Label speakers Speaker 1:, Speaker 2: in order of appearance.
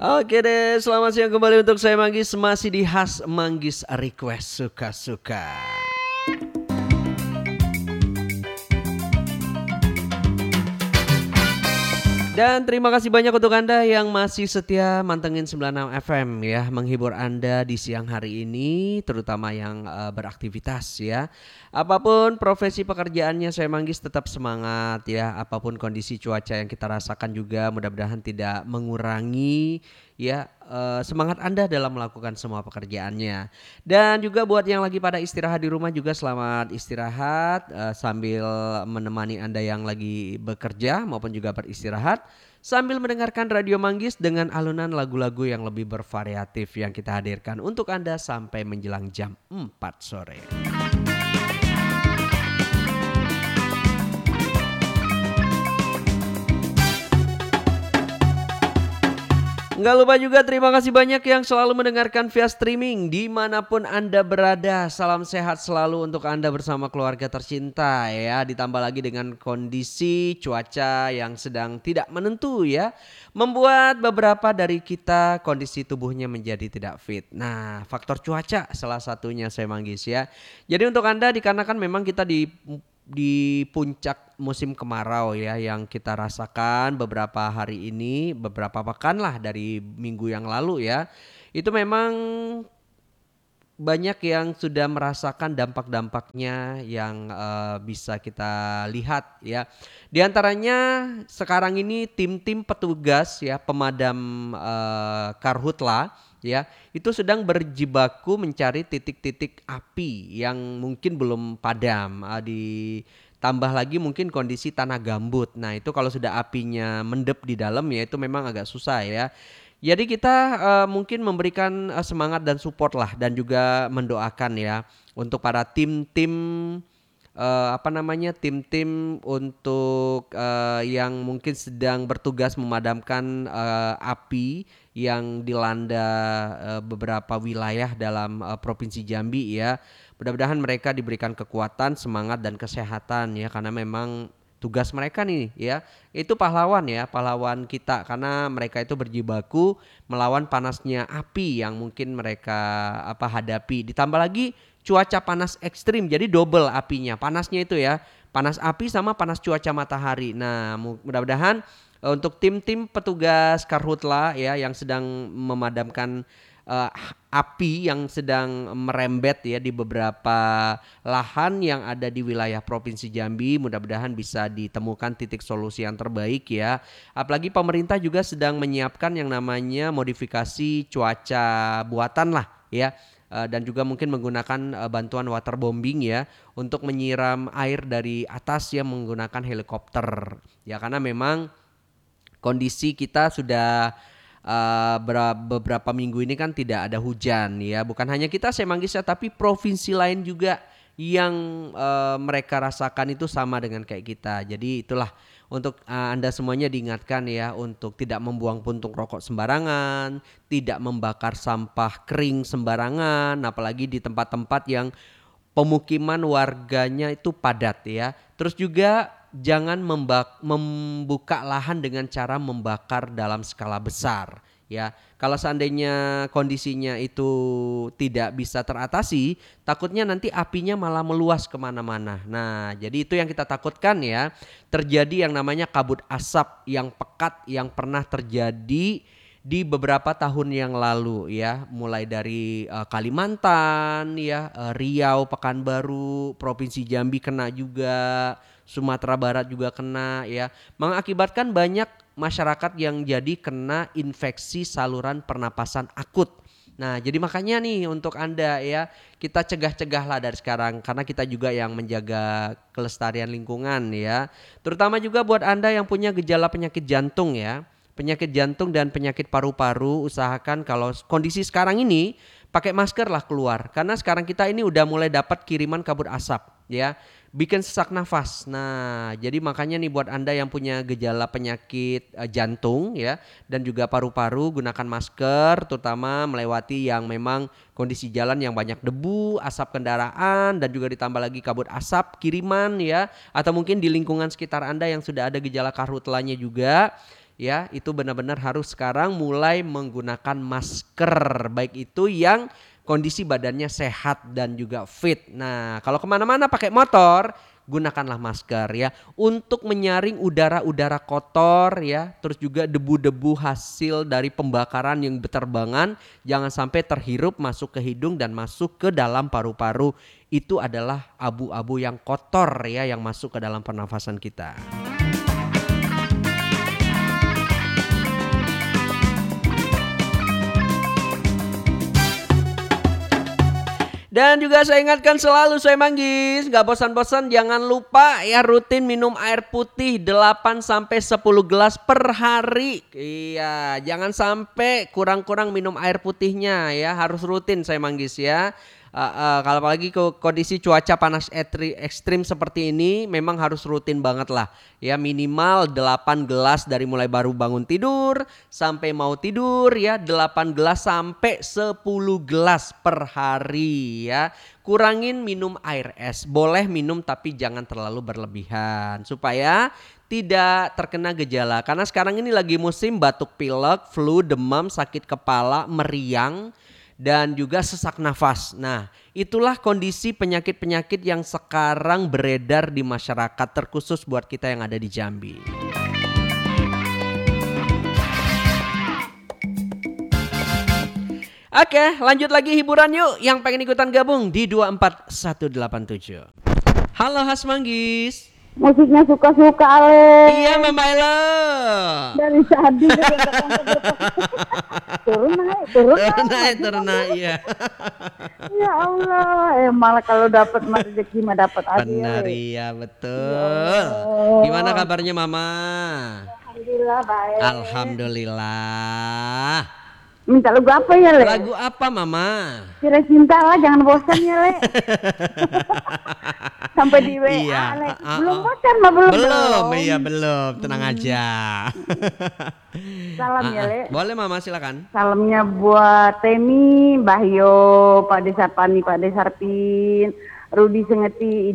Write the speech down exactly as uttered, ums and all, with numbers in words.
Speaker 1: Oke deh, selamat siang kembali untuk saya Manggis, masih di Khas Manggis Request Suka-Suka. Dan terima kasih banyak untuk Anda yang masih setia mantengin sembilan puluh enam F M ya, menghibur Anda di siang hari ini, terutama yang uh, beraktivitas ya. Apapun profesi pekerjaannya, saya Manggis tetap semangat ya. Apapun kondisi cuaca yang kita rasakan juga mudah-mudahan tidak mengurangi ya uh, semangat Anda dalam melakukan semua pekerjaannya. Dan juga buat yang lagi pada istirahat di rumah juga selamat istirahat uh, sambil menemani Anda yang lagi bekerja maupun juga beristirahat sambil mendengarkan Radio Manggis dengan alunan lagu-lagu yang lebih bervariatif yang kita hadirkan untuk Anda sampai menjelang jam empat sore. Nggak lupa juga terima kasih banyak yang selalu mendengarkan via streaming dimanapun Anda berada. Salam sehat selalu untuk Anda bersama keluarga tercinta ya. Ditambah lagi dengan kondisi cuaca yang sedang tidak menentu ya. Membuat beberapa dari kita kondisi tubuhnya menjadi tidak fit. Nah, faktor cuaca salah satunya saya Manggis ya. Jadi untuk Anda dikarenakan memang kita di di puncak musim kemarau ya yang kita rasakan beberapa hari ini, beberapa pekan lah dari minggu yang lalu ya. Itu memang banyak yang sudah merasakan dampak-dampaknya yang uh, bisa kita lihat ya. Di antaranya sekarang ini tim-tim petugas ya pemadam uh, karhutla ya itu sedang berjibaku mencari titik-titik api yang mungkin belum padam. Uh, ditambah lagi mungkin kondisi tanah gambut. Nah itu kalau sudah apinya mendep di dalam ya itu memang agak susah ya. Jadi kita uh, mungkin memberikan uh, semangat dan support lah dan juga mendoakan ya untuk para tim-tim uh, apa namanya tim-tim untuk uh, yang mungkin sedang bertugas memadamkan uh, api yang dilanda uh, beberapa wilayah dalam uh, Provinsi Jambi ya. Mudah-mudahan mereka diberikan kekuatan, semangat dan kesehatan ya karena memang tugas mereka nih ya itu pahlawan ya pahlawan kita karena mereka itu berjibaku melawan panasnya api yang mungkin mereka apa hadapi ditambah lagi cuaca panas ekstrim jadi double apinya panasnya itu ya panas api sama panas cuaca matahari. Nah mudah-mudahan untuk tim-tim petugas karhutla ya yang sedang memadamkan uh, api yang sedang merembet ya di beberapa lahan yang ada di wilayah Provinsi Jambi mudah-mudahan bisa ditemukan titik solusi yang terbaik ya. Apalagi pemerintah juga sedang menyiapkan yang namanya modifikasi cuaca buatan lah ya. Uh, dan juga mungkin menggunakan uh, bantuan waterbombing ya untuk menyiram air dari atas ya menggunakan helikopter ya karena memang kondisi kita sudah uh, beberapa minggu ini kan tidak ada hujan ya. Bukan hanya kita Semanggisnya tapi provinsi lain juga yang uh, mereka rasakan itu sama dengan kayak kita. Jadi itulah untuk uh, Anda semuanya diingatkan ya untuk tidak membuang puntung rokok sembarangan, tidak membakar sampah kering sembarangan, apalagi di tempat-tempat yang pemukiman warganya itu padat ya. Terus juga jangan membak- membuka lahan dengan cara membakar dalam skala besar ya. Kalau seandainya kondisinya itu tidak bisa teratasi, takutnya nanti apinya malah meluas kemana-mana. Nah jadi itu yang kita takutkan ya. Terjadi yang namanya kabut asap yang pekat yang pernah terjadi di beberapa tahun yang lalu ya, mulai dari uh, Kalimantan ya, uh, Riau, Pekanbaru, Provinsi Jambi kena juga, Sumatera Barat juga kena ya, mengakibatkan banyak masyarakat yang jadi kena infeksi saluran pernapasan akut. Nah jadi makanya nih untuk Anda ya kita cegah-cegahlah dari sekarang karena kita juga yang menjaga kelestarian lingkungan ya. Terutama juga buat Anda yang punya gejala penyakit jantung ya. Penyakit jantung dan penyakit paru-paru usahakan kalau kondisi sekarang ini pakai masker lah keluar karena sekarang kita ini udah mulai dapat kiriman kabut asap ya bikin sesak nafas. Nah jadi makanya nih buat Anda yang punya gejala penyakit uh, jantung ya dan juga paru-paru gunakan masker terutama melewati yang memang kondisi jalan yang banyak debu, asap kendaraan dan juga ditambah lagi kabut asap kiriman ya atau mungkin di lingkungan sekitar Anda yang sudah ada gejala karhutlanya juga. ya itu benar-benar harus sekarang mulai menggunakan masker, baik itu yang kondisi badannya sehat dan juga fit. Nah kalau kemana-mana pakai motor, gunakanlah masker ya untuk menyaring udara-udara kotor ya, terus juga debu-debu hasil dari pembakaran yang berterbangan jangan sampai terhirup masuk ke hidung dan masuk ke dalam paru-paru. Itu adalah abu-abu yang kotor ya yang masuk ke dalam pernafasan kita. Dan juga saya ingatkan selalu saya Manggis, gak bosan-bosan jangan lupa ya rutin minum air putih delapan sampai sepuluh gelas per hari. Iya, jangan sampai kurang-kurang minum air putihnya ya, harus rutin saya Manggis ya. Uh, uh, kalau apalagi ke kondisi cuaca panas etri, ekstrim seperti ini memang harus rutin banget lah ya, minimal delapan gelas dari mulai baru bangun tidur sampai mau tidur ya, delapan gelas sampai sepuluh gelas per hari ya. Kurangin minum air es, boleh minum tapi jangan terlalu berlebihan supaya tidak terkena gejala, karena sekarang ini lagi musim batuk pilek, flu, demam, sakit kepala, meriang dan juga sesak nafas. Nah, itulah kondisi penyakit-penyakit yang sekarang beredar di masyarakat, terkhusus buat kita yang ada di Jambi. Oke, lanjut lagi hiburan yuk. Yang pengen ikutan gabung di dua empat satu delapan tujuh. Halo Has Manggis.
Speaker 2: Musiknya suka-suka Ale.
Speaker 1: Iya Mama Elo.
Speaker 2: Dari tadi turun naik, turun naik,
Speaker 1: turun naik, turun naik, iya.
Speaker 2: Ya Allah, eh malah kalau dapat rezeki mah dapat aja.
Speaker 1: Benar iya betul. Ya. Gimana kabarnya Mama?
Speaker 2: Alhamdulillah baik.
Speaker 1: Alhamdulillah.
Speaker 2: Minta lagu apa ya Le?
Speaker 1: Lagu apa Mama?
Speaker 2: Kira cinta lah, jangan bosan ya Le. Sampai di W A
Speaker 1: iya,
Speaker 2: Le.
Speaker 1: Uh, uh,
Speaker 2: belum bosan mah belum.
Speaker 1: Belum,
Speaker 2: belum.
Speaker 1: iya belum. Tenang hmm. aja.
Speaker 2: Salam
Speaker 1: uh,
Speaker 2: ya Le.
Speaker 1: Boleh Mama silakan.
Speaker 2: Salamnya buat Temi, Bahyo, Pak Desarpani, Pak Desarpin, Rudi Sengeti.